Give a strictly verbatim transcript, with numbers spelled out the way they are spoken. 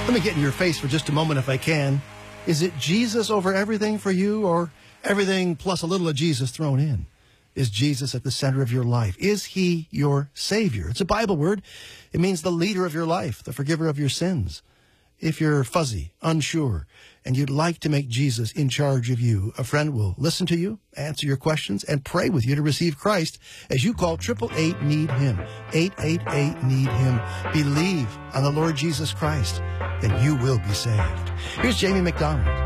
Let me get in your face for just a moment if I can. Is it Jesus over everything for you, or everything plus a little of Jesus thrown in? Is Jesus at the center of your life? Is he your Savior? It's a Bible word. It means the leader of your life, the forgiver of your sins. If you're fuzzy, unsure, and you'd like to make Jesus in charge of you, a friend will listen to you, answer your questions, and pray with you to receive Christ as you call eight eight eight, need him, eight eight eight, need him. Believe on the Lord Jesus Christ, and you will be saved. Here's Jamie McDonald.